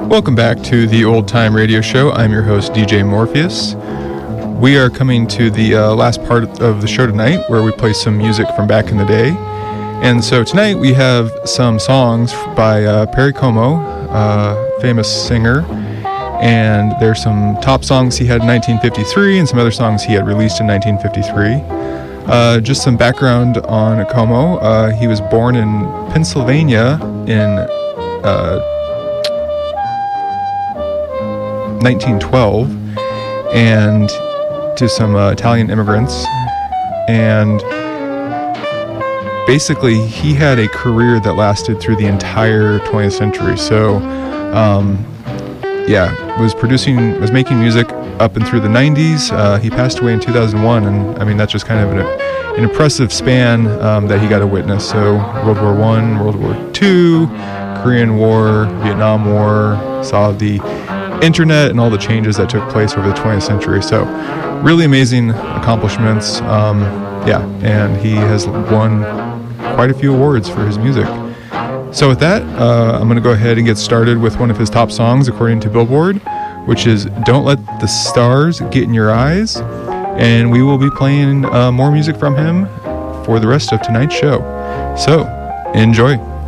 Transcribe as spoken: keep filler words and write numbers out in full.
Welcome back to the Old Time Radio Show. I'm your host, D J Morpheus. We are coming to the uh, last part of the show tonight, where we play some music from back in the day. And so tonight we have some songs by uh, Perry Como, uh, famous singer, and there's some top songs he had in nineteen fifty-three and some other songs he had released in nineteen fifty-three. Uh, just some background on Como. Uh, he was born in Pennsylvania in uh, nineteen twelve, and to some uh, Italian immigrants, and basically he had a career that lasted through the entire twentieth century. So um, yeah, was producing, was making music up and through the nineties. Uh, he passed away in two thousand one, and I mean that's just kind of an, an impressive span um, that he got to witness. So World War One, World War Two, Korean War, Vietnam War, saw the internet and all the changes that took place over the twentieth century. So really amazing accomplishments. Um, yeah, and he has won quite a few awards for his music. So with that, uh, I'm going to go ahead and get started with one of his top songs according to Billboard, which is Don't Let the Stars Get in Your Eyes. And we will be playing uh, more music from him for the rest of tonight's show. So enjoy.